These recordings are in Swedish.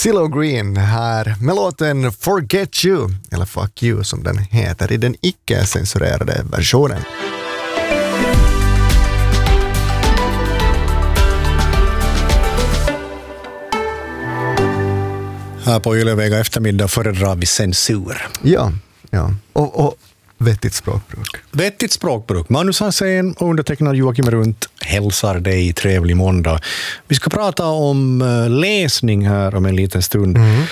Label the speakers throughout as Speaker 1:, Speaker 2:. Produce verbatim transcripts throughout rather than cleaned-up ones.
Speaker 1: CeeLo Green här med låten Forget You, eller Fuck You som den heter i den icke-censurerade versionen.
Speaker 2: Här på Ylevega eftermiddag föredrar vi censur.
Speaker 1: Ja, ja. Och, och vettigt språkbruk.
Speaker 2: Vettigt språkbruk. Magnus Hansén och undertecknad Joakim Runt hälsar dig trevlig måndag. Vi ska prata om uh, läsning här om en liten stund.
Speaker 1: Mm.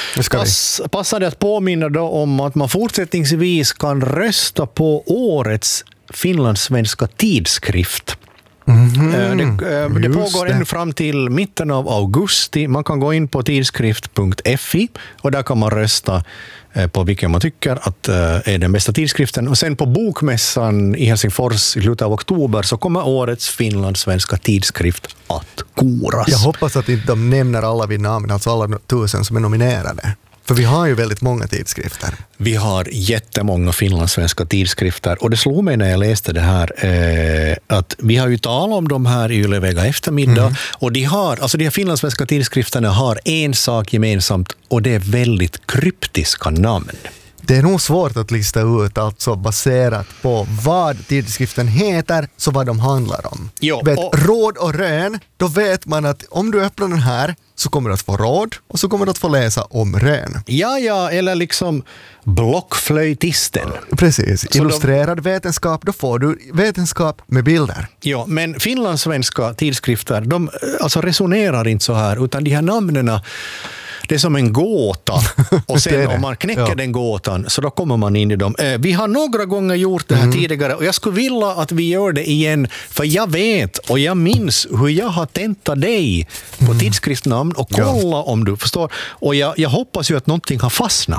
Speaker 2: Pass, passar det att påminna då om att man fortsättningsvis kan rösta på årets finlandssvenska tidskrift. Mm-hmm. Det, det pågår ännu fram till mitten av augusti. Man kan gå in på tidskrift punkt fi och där kan man rösta på vilken man tycker att är den bästa tidskriften. Och sen på bokmässan i Helsingfors i slutet av oktober så kommer årets finlandssvenska tidskrift att koras.
Speaker 1: Jag hoppas att inte de nämner alla vid namn, alltså alla tusen som är nominerade. För vi har ju väldigt många tidskrifter.
Speaker 2: Vi har jättemånga finlandssvenska tidskrifter. Och det slog mig när jag läste det här eh, att vi har ju talat om de här i Ylevega eftermiddag. Mm. Och de har, alltså de här finlandssvenska tidskrifterna har en sak gemensamt och det är väldigt kryptiska namn.
Speaker 1: Det är nog svårt att lista ut, alltså baserat på vad tidskriften heter så vad de handlar om.
Speaker 2: Jo,
Speaker 1: vet,
Speaker 2: och...
Speaker 1: råd och rön, då vet man att om du öppnar den här så kommer du att få råd och så kommer du att få läsa om rön.
Speaker 2: Ja, ja, eller liksom blockflöjtisten.
Speaker 1: Precis,
Speaker 2: så
Speaker 1: illustrerad de... vetenskap, då får du vetenskap med bilder.
Speaker 2: Ja, men finlandssvenska tidskrifter, de alltså resonerar inte så här, utan de här namnen, det är som en gåta. Och sen det det. Om man knäcker ja. den gåtan så då kommer man in i dem. Eh, vi har några gånger gjort det här mm. tidigare och jag skulle vilja att vi gör det igen. För jag vet och jag minns hur jag har tentat dig på mm. tidskriftsnamn och kolla ja. om du förstår. Och jag, jag hoppas ju att någonting har fastnat.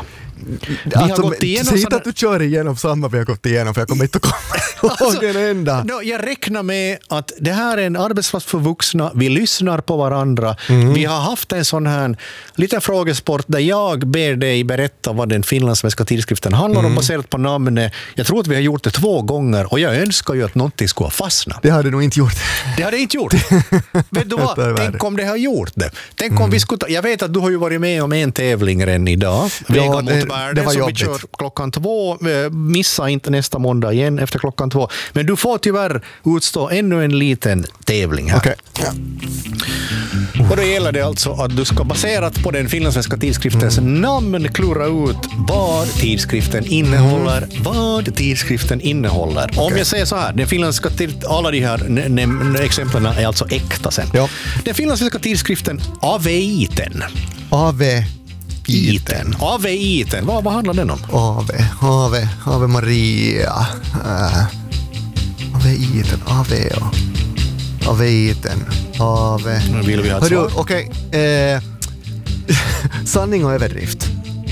Speaker 1: Vi alltså, har gått igenom säg inte att du kör igenom samma vi har gått igenom för jag kommer inte att komma ihåg en enda.
Speaker 2: No, jag räknar med att det här är en arbetsplats för vuxna. Vi lyssnar på varandra. Mm. Vi har haft en sån här liten frågesport där jag ber dig berätta vad den finlandssvenska tidskriften handlar mm. om baserat på namnet. Jag tror att vi har gjort det två gånger och jag önskar ju att någonting skulle ha fastnat.
Speaker 1: Det hade nog inte gjort.
Speaker 2: Det hade inte gjort. Vet du vad? Tänk om det har gjort det. Tänk om mm. vi skulle ta... Jag vet att du har ju varit med om en tävling redan idag.
Speaker 1: Ja, det,
Speaker 2: det var jobbigt. Vi kör klockan två. Missa inte nästa måndag igen efter klockan två. Men du får tyvärr utstå ännu en liten tävling här.
Speaker 1: Okay. Ja.
Speaker 2: Och då gäller det alltså att du ska baserat på den finlandssvenska tidskriftens mm. namn klura ut vad tidskriften innehåller. Mm. Vad tidskriften innehåller. Okay. Om jag säger så här, den finlandssvenska alla de här exemplen är alltså äkta sen.
Speaker 1: Ja.
Speaker 2: Den finlandssvenska tidskriften Aveiten.
Speaker 1: Ave
Speaker 2: Iten. Ave Iten. Vad, vad handlar den om?
Speaker 1: Ave, Ave, Ave Maria. Uh, Ave Iten, Ave och Ave Iten, Ave.
Speaker 2: Nu vill vi ha ett svar.
Speaker 1: Okej. Okay. Eh, sanning och överdrift.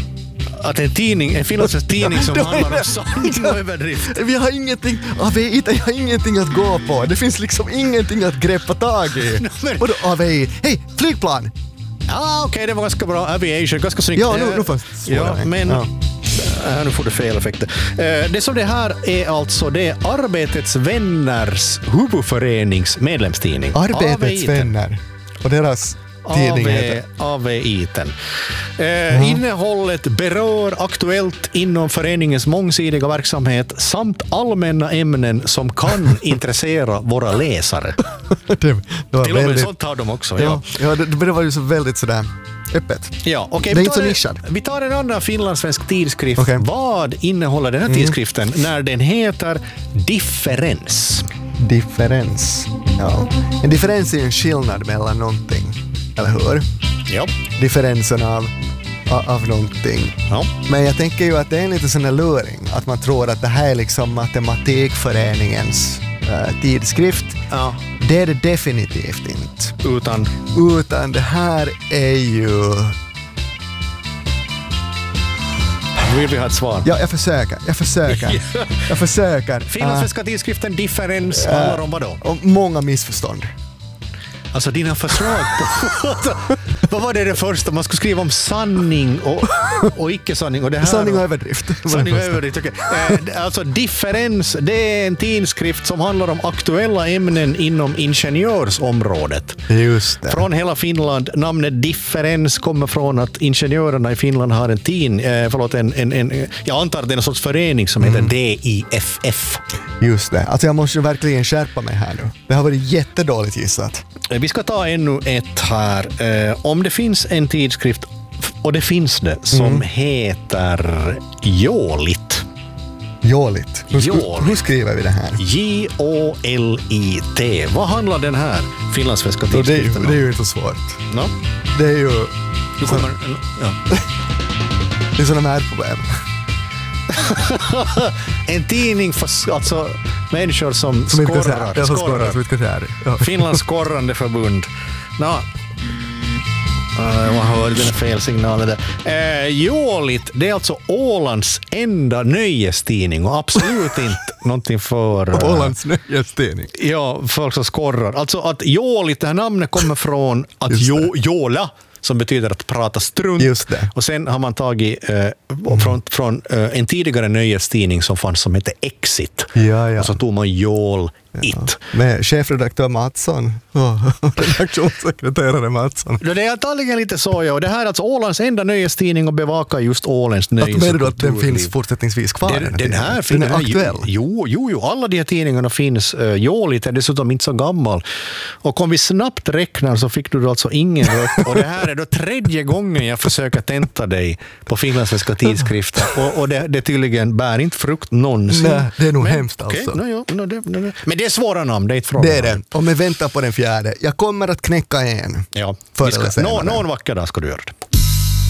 Speaker 2: Att en tidning, en finlandssvensk tidning som handlar om sanning och överdrift.
Speaker 1: Vi har ingenting, Ave Iten, jag har ingenting att gå på. Det finns liksom ingenting att greppa tag i. No, men... Vadå Ave Iten? Hej, flygplan!
Speaker 2: Ja, okej, okay, det var ganska bra. Aviation, ganska snyggt.
Speaker 1: Ja, nu, nu fast.
Speaker 2: Ja, men ja. Äh, nu får du fel effekter. Uh, det som det här är alltså, det är Arbetets vänners huvudförenings medlemstidning.
Speaker 1: Arbetets vänner. Och deras tidning heter
Speaker 2: Aveiten. Uh, mm. Innehållet berör aktuellt inom föreningens mångsidiga verksamhet samt allmänna ämnen som kan intressera våra läsare.
Speaker 1: det, det var
Speaker 2: Till och med väldigt... sånt har de också.
Speaker 1: Ja, ja. ja det, det var ju så väldigt sådär öppet.
Speaker 2: Ja, okay,
Speaker 1: det är inte så nischad.
Speaker 2: Vi tar en annan finlandssvensk tidskrift. Okay. Vad innehåller den här mm. tidskriften när den heter Differens?
Speaker 1: Differens. Ja. En differens är en skillnad mellan någonting. Eller hur?
Speaker 2: Ja.
Speaker 1: Differensen av, av någonting.
Speaker 2: Ja.
Speaker 1: Men jag tänker ju att det är en lite sån här luring. Att man tror att det här är liksom matematikföreningens äh, tidskrift.
Speaker 2: Ja.
Speaker 1: Det är det definitivt inte.
Speaker 2: Utan?
Speaker 1: Utan det här är ju...
Speaker 2: Vill vi ha ett svar?
Speaker 1: Ja, jag försöker. Jag försöker. jag försöker.
Speaker 2: Finlandssvenska tidskriften Differens uh, handlar om vad då?
Speaker 1: Om många missförstånd.
Speaker 2: Alltså dina förslag på... Vad var det det första? Man skulle skriva om sanning och, och icke-sanning. Och det här,
Speaker 1: sanning och överdrift.
Speaker 2: Sanning och överdrift, okej. Eh, alltså Differens, det är en tidskrift som handlar om aktuella ämnen inom ingenjörsområdet.
Speaker 1: Just det.
Speaker 2: Från hela Finland. Namnet Differens kommer från att ingenjörerna i Finland har en tin, eh, förlåt, en, en, en, jag antar att det är en sorts förening som heter mm. D I F F.
Speaker 1: Just det. Alltså jag måste verkligen skärpa mig här nu. Det har varit jättedåligt gissat.
Speaker 2: Vi ska ta ännu ett här. Eh, om det finns en tidskrift, och det finns det, som mm. heter Jålit.
Speaker 1: Jålit. Hur,
Speaker 2: Jålit.
Speaker 1: hur skriver vi det här?
Speaker 2: J Å L I T. Vad handlar den här finlandssvenska tidskriften om?
Speaker 1: Det är ju inte svårt.
Speaker 2: No?
Speaker 1: Det är ju...
Speaker 2: Du kommer, ja.
Speaker 1: Det är sådana här problem.
Speaker 2: En tidning för alltså, människor som, som skorrar.
Speaker 1: Jag skorrar. skorrar. Ja.
Speaker 2: Finlands skorrande förbund. No. Uh, man hör den fel signalen där. Uh, Jålit, det är alltså Ålands enda nöjestidning och absolut inte någonting för... Uh,
Speaker 1: Ålands nöjestidning.
Speaker 2: Ja, folk som skorrar. Alltså att Jålit, det här namnet kommer från att jo, Jåla, som betyder att prata strunt.
Speaker 1: Just det.
Speaker 2: Och sen har man tagit eh, från, från eh, en tidigare nöjestidning som fanns som hette Exit.
Speaker 1: Ja, ja.
Speaker 2: Och så tog man Jål It.
Speaker 1: Ja. Med chefredaktör Mattsson och redaktionssekreterare Mattsson.
Speaker 2: Det är antagligen lite så, ja. Och det här är alltså Ålands enda nöjestidning och bevakar just Ålands nöjes-
Speaker 1: menar du att den finns fortsättningsvis kvar?
Speaker 2: Den, den här
Speaker 1: den
Speaker 2: finns
Speaker 1: är aktuell?
Speaker 2: Jo, jo, jo, alla de här tidningarna finns. Uh, Jålit är dessutom inte så gammal. Och om vi snabbt räknar så fick du alltså ingen rött. Och det här är då tredje gången jag försöker tenta dig på finlandssvenska tidskrifter. Och, och det, det tydligen bär inte frukt någonsin.
Speaker 1: Nej, det är nog
Speaker 2: men,
Speaker 1: hemskt alltså.
Speaker 2: Okay, no, ja, no, det, no, det. Men det är svåra namn, det är ett fråga.
Speaker 1: Det är det. Om vi väntar på den fjärde. Jag kommer att knäcka en.
Speaker 2: Ja,
Speaker 1: förr
Speaker 2: vi ska,
Speaker 1: eller senare.
Speaker 2: någon, någon vacker dag ska du göra det.